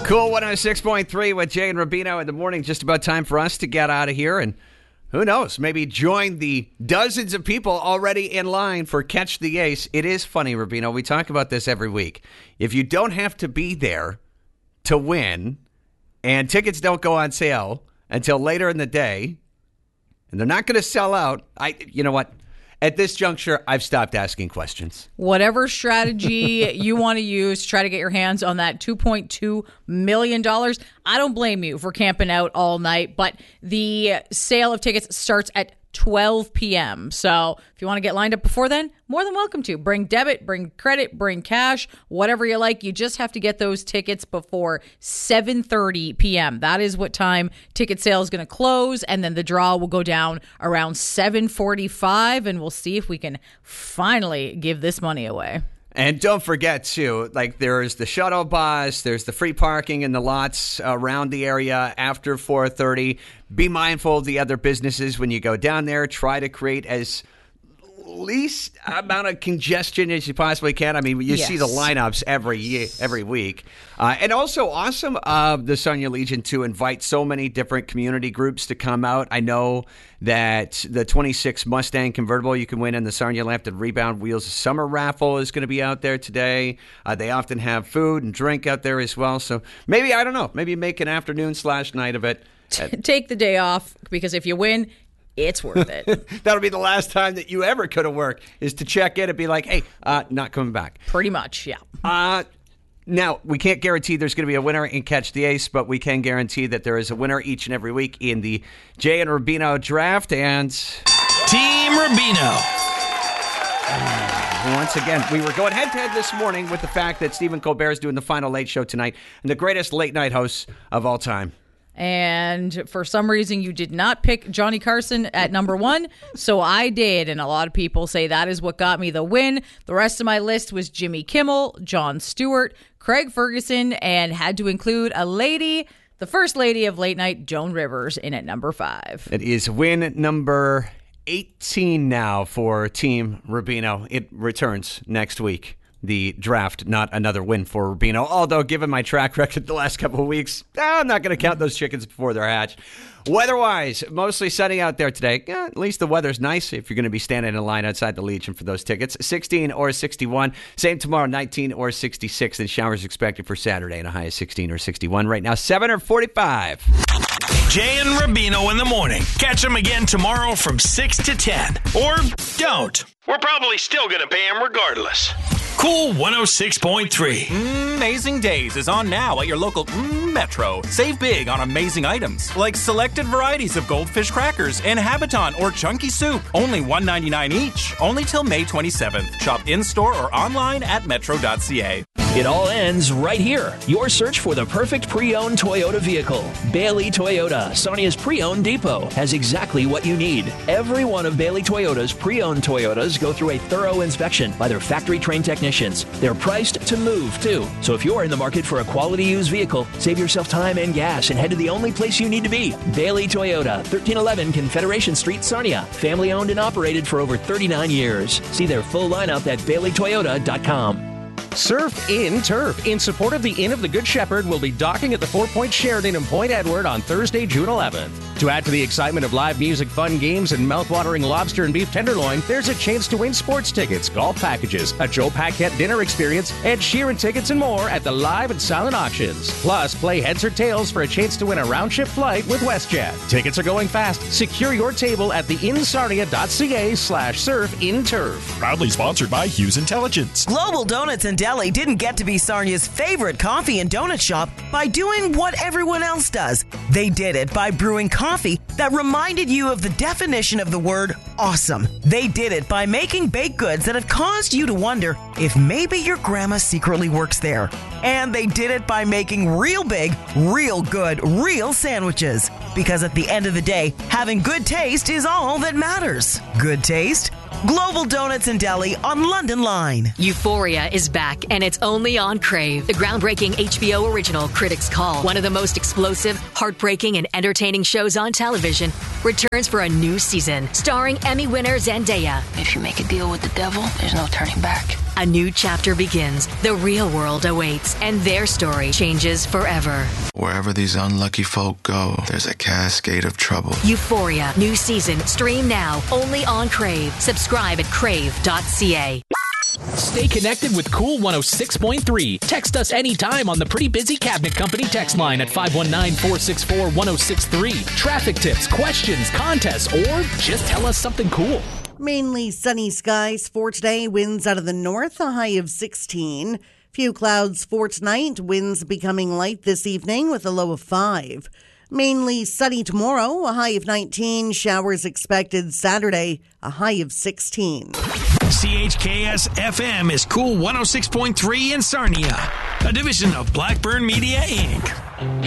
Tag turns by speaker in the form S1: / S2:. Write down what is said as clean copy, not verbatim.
S1: Cool 106.3 with Jay and Rubino in the morning. Just about time for us to get out of here. And who knows, maybe join the dozens of people already in line for Catch the Ace. It is funny, Rubino. We talk about this every week. If you don't have to be there to win, and tickets don't go on sale until later in the day, and they're not going to sell out, you know what? At this juncture, I've stopped asking questions.
S2: Whatever strategy you want to use to try to get your hands on that $2.2 million, I don't blame you for camping out all night, but the sale of tickets starts at 12 p.m. So if you want to get lined up before then, more than welcome to. Bring debit, bring credit, bring cash, whatever you like. You just have to get those tickets before 7:30 p.m. That is what time ticket sale is going to close, and then the draw will go down around 7:45, and we'll see if we can finally give this money away.
S1: And don't forget, too, there's the shuttle bus, there's the free parking in the lots around the area after 4:30. Be mindful of the other businesses when you go down there. Try to create as least amount of congestion as you possibly can. I mean, you see the lineups every week. And also awesome of the Sarnia Legion to invite so many different community groups to come out. I know that the 26 Mustang convertible you can win in the Sarnia Left and Rebound Wheels Summer Raffle is going to be out there today. They often have food and drink out there as well. So maybe, I don't know, maybe make an afternoon/night of it.
S2: Take the day off, because if you win, it's worth it.
S1: That'll be the last time that you ever could have worked, is to check in and be like, hey, not coming back.
S2: Pretty much, yeah.
S1: Now, we can't guarantee there's going to be a winner in Catch the Ace, but we can guarantee that there is a winner each and every week in the Jay and Rubino draft. And
S3: Team Rubino.
S1: Once again, we were going head-to-head this morning with the fact that Stephen Colbert is doing the final late show tonight, and the greatest late-night hosts of all time.
S2: And for some reason, you did not pick Johnny Carson at number one, so I did. And a lot of people say that is what got me the win. The rest of my list was Jimmy Kimmel, Jon Stewart, Craig Ferguson, and had to include a lady, the first lady of late night, Joan Rivers, in at number 5.
S1: It is win number 18 now for Team Rubino. It returns next week. The draft, not another win for Rubino. Although, given my track record the last couple of weeks, I'm not going to count those chickens before they're hatched. Weather-wise, mostly sunny out there today. At least the weather's nice if you're going to be standing in line outside the Legion for those tickets. 16 or 61. Same tomorrow, 19 or 66. And showers expected for Saturday and a high of 16 or 61. Right now, 7 or 45.
S3: Jay and Rubino in the morning. Catch them again tomorrow from 6 to 10. Or don't. We're probably still going to pay them regardless. Cool 106.3.
S4: Amazing Days is on now at your local Metro. Save big on amazing items like selected varieties of Goldfish crackers and Habiton or Chunky soup. Only $1.99 each. Only till May 27th. Shop in-store or online at metro.ca.
S5: It all ends right here. Your search for the perfect pre-owned Toyota vehicle. Bailey Toyota, Sarnia's pre-owned depot, has exactly what you need. Every one of Bailey Toyota's pre-owned Toyotas go through a thorough inspection by their factory-trained technicians. They're priced to move, too. So if you're in the market for a quality used vehicle, save yourself time and gas and head to the only place you need to be. Bailey Toyota, 1311 Confederation Street, Sarnia. Family owned and operated for over 39 years. See their full lineup at baileytoyota.com.
S6: Surf in Turf, in support of the Inn of the Good Shepherd, will be docking at the 4 Point Sheraton in Point Edward on Thursday, June 11th. To add to the excitement of live music, fun games, and mouth-watering lobster and beef tenderloin, there's a chance to win sports tickets, golf packages, a Joe Paquette dinner experience, Ed Sheeran tickets, and more at the live and silent auctions. Plus, play heads or tails for a chance to win a round-trip flight with WestJet. Tickets are going fast. Secure your table at theinsarnia.ca/surfinturf.
S7: Proudly sponsored by Hughes Intelligence.
S8: Global Donuts and Deli didn't get to be Sarnia's favorite coffee and donut shop by doing what everyone else does. They did it by brewing coffee that reminded you of the definition of the word awesome. They did it by making baked goods that have caused you to wonder if maybe your grandma secretly works there. And they did it by making real big, real good, real sandwiches. Because at the end of the day, having good taste is all that matters. Good taste? Global Donuts and Deli on London Line.
S9: Euphoria is back, and it's only on Crave. The groundbreaking HBO original Critics' Call, one of the most explosive, heartbreaking, and entertaining shows on television, returns for a new season, starring Emmy winner Zendaya.
S10: If you make a deal with the devil, there's no turning back.
S9: A new chapter begins. The real world awaits, and their story changes forever.
S10: Wherever these unlucky folk go, there's a cascade of trouble.
S9: Euphoria, new season, stream now, only on Crave. Subscribe at crave.ca.
S11: Stay connected with Cool 106.3. Text us anytime on the Pretty Busy Cabinet Company text line at 519-464-1063. Traffic tips, questions, contests, or just tell us something cool.
S12: Mainly sunny skies for today. Winds out of the north, a high of 16. Few clouds for tonight. Winds becoming light this evening with a low of 5. Mainly sunny tomorrow, a high of 19. Showers expected Saturday, a high of 16.
S3: CHKS FM is Cool 106.3 in Sarnia, a division of Blackburn Media, Inc.